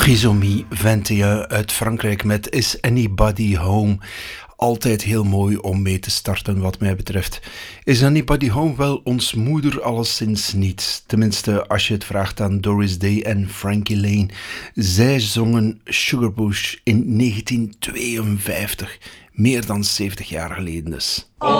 Trisomie 21 uit Frankrijk met Is Anybody Home? Altijd heel mooi om mee te starten wat mij betreft. Is Anybody Home wel ons moeder? Alleszins niet. Tenminste, als je het vraagt aan Doris Day en Frankie Lane. Zij zongen Sugarbush in 1952. Meer dan 70 jaar geleden dus.